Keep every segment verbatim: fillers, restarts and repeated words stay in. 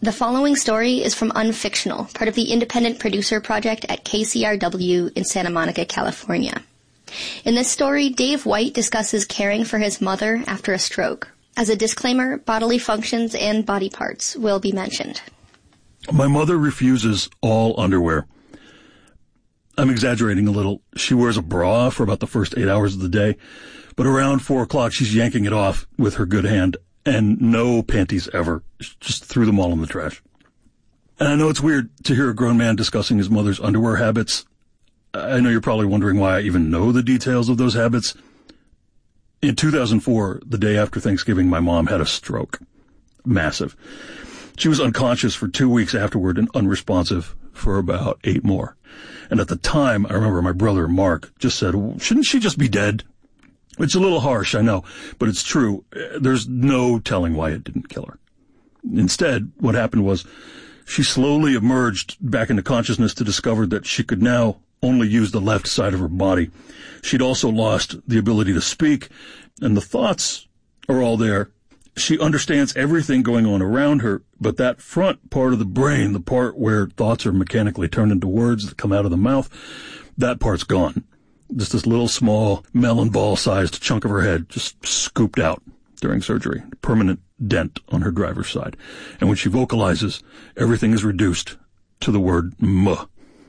The following story is from Unfictional, part of the Independent Producer Project at K C R W in Santa Monica, California. In this story, Dave White discusses caring for his mother after a stroke. As a disclaimer, bodily functions and body parts will be mentioned. My mother refuses all underwear. I'm exaggerating a little. She wears a bra for about the first eight hours of the day, but around four o'clock she's yanking it off with her good hand, and no panties ever. She just threw them all in the trash. And I know it's weird to hear a grown man discussing his mother's underwear habits. I know you're probably wondering why I even know the details of those habits. In two thousand four, the day after Thanksgiving, my mom had a stroke. Massive. She was unconscious for two weeks afterward and unresponsive for about eight more. And at the time, I remember my brother, Mark, just said, shouldn't she just be dead? It's a little harsh, I know, but it's true. There's no telling why it didn't kill her. Instead, what happened was she slowly emerged back into consciousness to discover that she could now only use the left side of her body. She'd also lost the ability to speak, and the thoughts are all there. She understands everything going on around her, but that front part of the brain, the part where thoughts are mechanically turned into words that come out of the mouth, that part's gone. Just this little small melon ball-sized chunk of her head just scooped out during surgery. Permanent dent on her driver's side. And when she vocalizes, everything is reduced to the word "muh."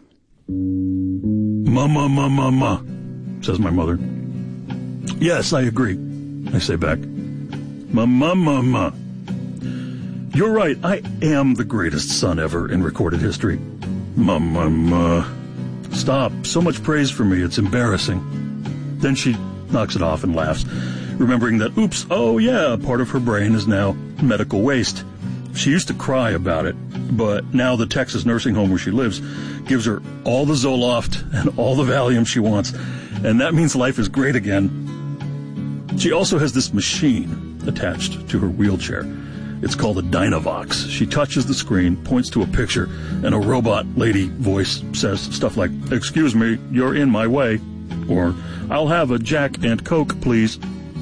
"Ma, ma, ma, ma, ma," says my mother. "Yes, I agree," I say back. "Ma, ma, ma, ma." "You're right, I am the greatest son ever in recorded history." "Ma, ma, ma." "Stop, so much praise for me, it's embarrassing." Then she knocks it off and laughs, remembering that, oops, oh yeah, part of her brain is now medical waste. She used to cry about it, but now the Texas nursing home where she lives gives her all the Zoloft and all the Valium she wants, and that means life is great again. She also has this machine attached to her wheelchair. It's called a Dynavox. She touches the screen, points to a picture, and a robot lady voice says stuff like, "Excuse me, you're in my way," or "I'll have a Jack and Coke, please."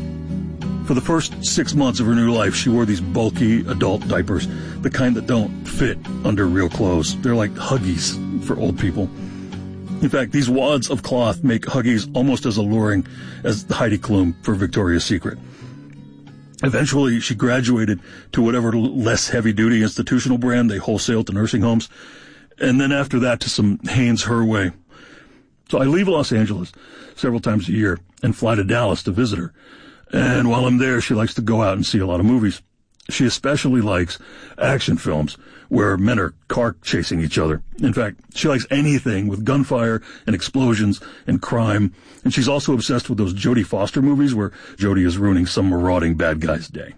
For the first six months of her new life, she wore these bulky adult diapers, the kind that don't fit under real clothes. They're like Huggies for old people. In fact, these wads of cloth make Huggies almost as alluring as Heidi Klum for Victoria's Secret. Eventually, she graduated to whatever less heavy-duty institutional brand they wholesale to nursing homes, and then after that to some Hanes her way. So I leave Los Angeles several times a year and fly to Dallas to visit her. And while I'm there, she likes to go out and see a lot of movies. She especially likes action films where men are car chasing each other. In fact, she likes anything with gunfire and explosions and crime. And she's also obsessed with those Jodie Foster movies where Jodie is ruining some marauding bad guy's day.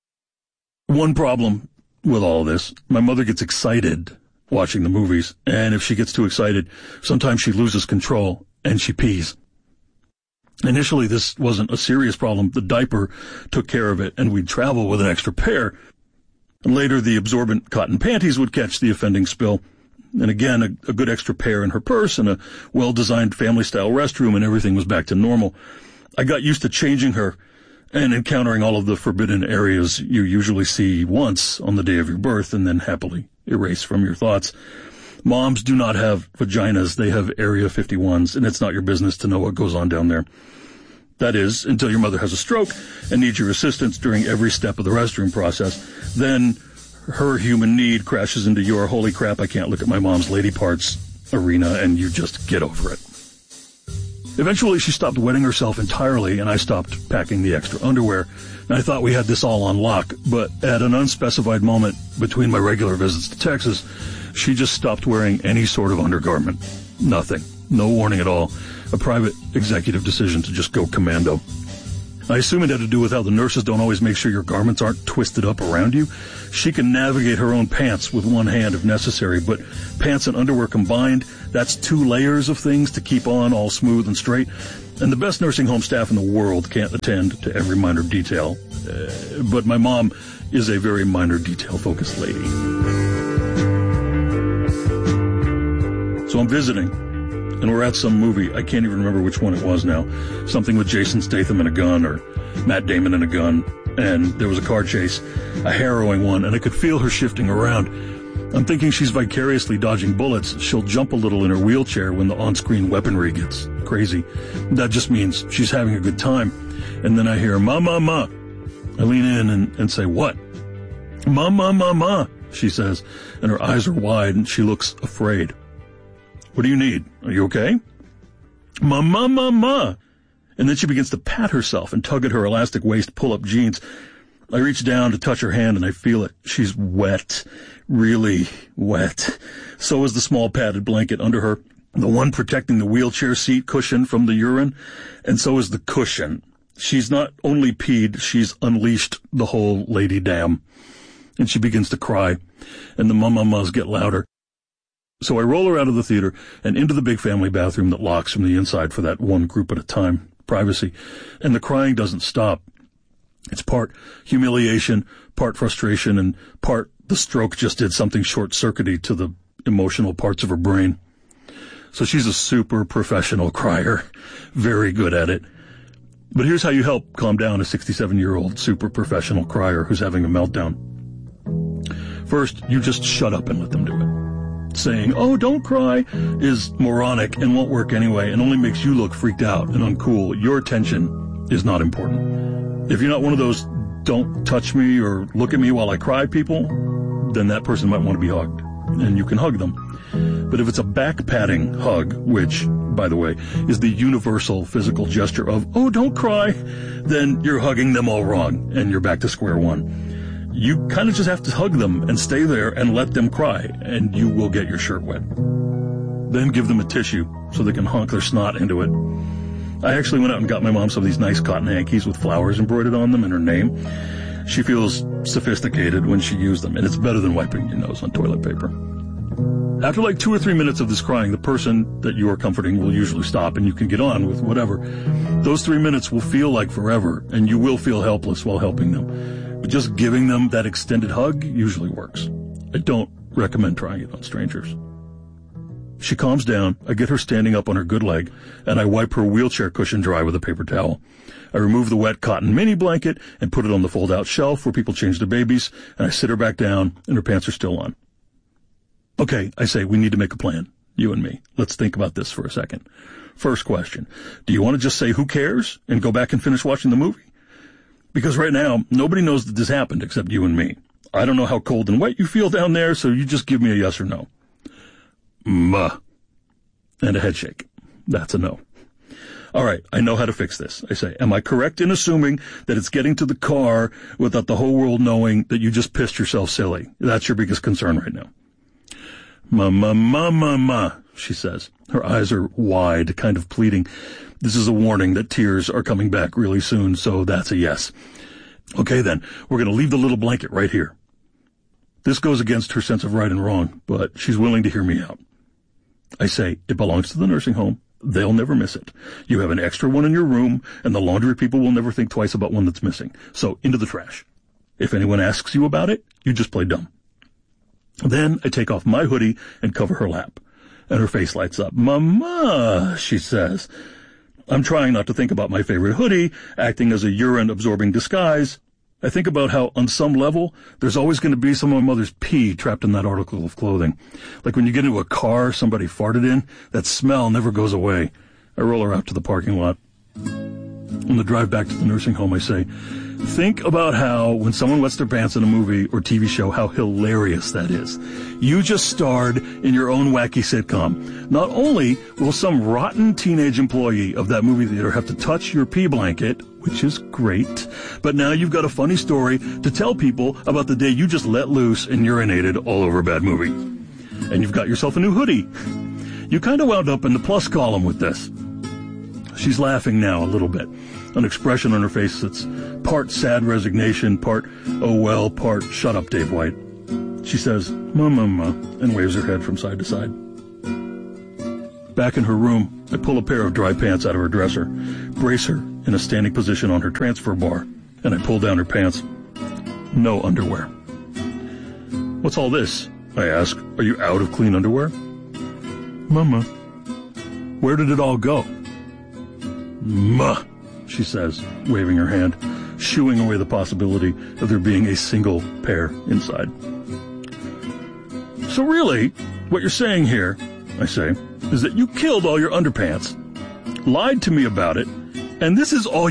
One problem with all of this, my mother gets excited watching the movies. And if she gets too excited, sometimes she loses control and she pees. Initially, this wasn't a serious problem. The diaper took care of it, and we'd travel with an extra pair. And later, the absorbent cotton panties would catch the offending spill. And again, a, a good extra pair in her purse and a well-designed family-style restroom, and everything was back to normal. I got used to changing her and encountering all of the forbidden areas you usually see once on the day of your birth and then happily erase from your thoughts. Moms do not have vaginas. They have Area fifty-ones, and it's not your business to know what goes on down there. That is, until your mother has a stroke and needs your assistance during every step of the restroom process. Then her human need crashes into your holy crap, I can't look at my mom's lady parts arena, and you just get over it. Eventually, she stopped wetting herself entirely, and I stopped packing the extra underwear. And I thought we had this all on lock, but at an unspecified moment between my regular visits to Texas, she just stopped wearing any sort of undergarment. Nothing. No warning at all. A private executive decision to just go commando. I assume it had to do with how the nurses don't always make sure your garments aren't twisted up around you. She can navigate her own pants with one hand if necessary, but pants and underwear combined, that's two layers of things to keep on all smooth and straight. And the best nursing home staff in the world can't attend to every minor detail. Uh, but my mom is a very minor detail-focused lady. So I'm visiting, and we're at some movie. I can't even remember which one it was now. Something with Jason Statham and a gun, or Matt Damon and a gun. And there was a car chase, a harrowing one, and I could feel her shifting around. I'm thinking she's vicariously dodging bullets. She'll jump a little in her wheelchair when the on-screen weaponry gets crazy. That just means she's having a good time. And then I hear, ma, ma, ma. I lean in and, and say, what? Ma, ma, ma, ma, she says, and her eyes are wide and she looks afraid. What do you need? Are you okay? Ma, ma, ma, ma. And then she begins to pat herself and tug at her elastic waist pull-up jeans. I reach down to touch her hand and I feel it. She's wet, really wet. So is the small padded blanket under her, the one protecting the wheelchair seat cushion from the urine, and so is the cushion. She's not only peed, she's unleashed the whole lady dam. And she begins to cry, and the mum-mum-mums get louder. So I roll her out of the theater and into the big family bathroom that locks from the inside for that one group at a time. Privacy. And the crying doesn't stop. It's part humiliation, part frustration, and part the stroke just did something short-circuity to the emotional parts of her brain. So she's a super professional crier. Very good at it. But here's how you help calm down a sixty-seven-year-old super professional crier who's having a meltdown. First, you just shut up and let them do it. Saying, oh, don't cry, is moronic and won't work anyway and only makes you look freaked out and uncool. Your attention is not important. If you're not one of those don't touch me or look at me while I cry people, then that person might want to be hugged, and you can hug them. But if it's a back-patting hug, which, by the way, is the universal physical gesture of, oh, don't cry, then you're hugging them all wrong, and you're back to square one. You kind of just have to hug them and stay there and let them cry, and you will get your shirt wet. Then give them a tissue so they can honk their snot into it. I actually went out and got my mom some of these nice cotton hankies with flowers embroidered on them and her name. She feels sophisticated when she used them, and it's better than wiping your nose on toilet paper. After like two or three minutes of this crying, the person that you are comforting will usually stop and you can get on with whatever. Those three minutes will feel like forever, and you will feel helpless while helping them. But just giving them that extended hug usually works. I don't recommend trying it on strangers. She calms down, I get her standing up on her good leg, and I wipe her wheelchair cushion dry with a paper towel. I remove the wet cotton mini blanket and put it on the fold-out shelf where people change their babies, and I sit her back down, and her pants are still on. Okay, I say, we need to make a plan, you and me. Let's think about this for a second. First question, do you want to just say who cares and go back and finish watching the movie? Because right now, nobody knows that this happened except you and me. I don't know how cold and wet you feel down there, so you just give me a yes or no. Muh. And a head shake. That's a no. All right, I know how to fix this. I say, am I correct in assuming that it's getting to the car without the whole world knowing that you just pissed yourself silly? That's your biggest concern right now. Ma, ma, ma, ma, ma, she says. Her eyes are wide, kind of pleading. This is a warning that tears are coming back really soon, so that's a yes. Okay, then, we're going to leave the little blanket right here. This goes against her sense of right and wrong, but she's willing to hear me out. I say, it belongs to the nursing home. They'll never miss it. You have an extra one in your room, and the laundry people will never think twice about one that's missing. So, into the trash. If anyone asks you about it, you just play dumb. Then I take off my hoodie and cover her lap. And her face lights up. Mama, she says. I'm trying not to think about my favorite hoodie, acting as a urine-absorbing disguise. I think about how, on some level, there's always going to be some of my mother's pee trapped in that article of clothing. Like when you get into a car somebody farted in, that smell never goes away. I roll her out to the parking lot. On the drive back to the nursing home, I say, think about how, when someone wets their pants in a movie or T V show, how hilarious that is. You just starred in your own wacky sitcom. Not only will some rotten teenage employee of that movie theater have to touch your pee blanket, which is great, but now you've got a funny story to tell people about the day you just let loose and urinated all over a bad movie. And you've got yourself a new hoodie. You kind of wound up in the plus column with this. She's laughing now a little bit, an expression on her face that's part sad resignation, part oh well, part shut up, Dave White. She says, ma, ma, ma, and waves her head from side to side. Back in her room, I pull a pair of dry pants out of her dresser, brace her in a standing position on her transfer bar, and I pull down her pants. No underwear. What's all this? I ask. Are you out of clean underwear? Mama, where did it all go? Ma, she says, waving her hand, shooing away the possibility of there being a single pair inside. So really, what you're saying here, I say, is that you killed all your underpants, lied to me about it, and this is all